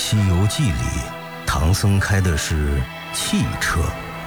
西游记》里，唐僧开的是汽车。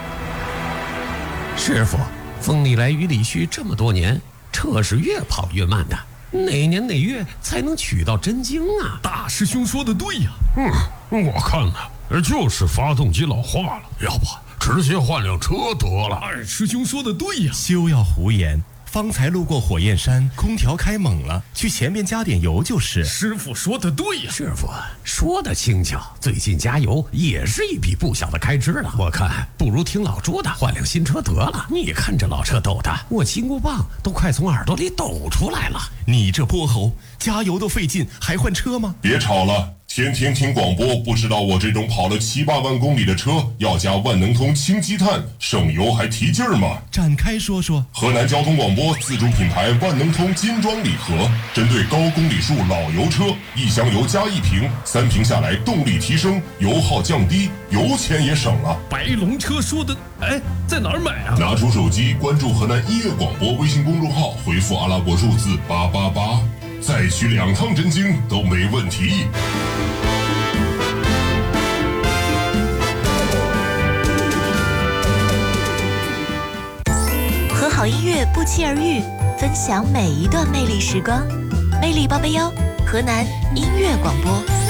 师傅，风里来雨里去这么多年，车是越跑越慢的，哪年哪月才能取到真经啊？ 大师兄说的对呀。我看呢，就是发动机老化了，要不直接换辆车得了。二师兄说的对呀。 休要胡言，方才路过火焰山，空调开猛了，去前面加点油就是。 师傅说的对呀。 师傅说的轻巧，最近加油也是一笔不小的开支了。我看不如听老朱的，换辆新车得了。你看这老车抖的，我金箍棒都快从耳朵里抖出来了。 你这泼猴，加油都费劲，还换车吗？ 别吵了，天天听广播，不知道我这种跑了7、8万公里的车要加万能通氢积碳，省油还提劲儿吗？ 展开说说。 河南交通广播自主品牌万能通金装礼盒，针对高公里数老油车，1箱油加1瓶，3瓶下来动力提升，油耗降低，油钱也省了。 白龙车说的，在哪儿买啊？ 拿出手机关注河南音乐广播微信公众号，回复阿拉伯数字888，再取2趟真经都没问题。 和好音乐不期而遇，分享每一段魅力时光。魅力881，河南音乐广播。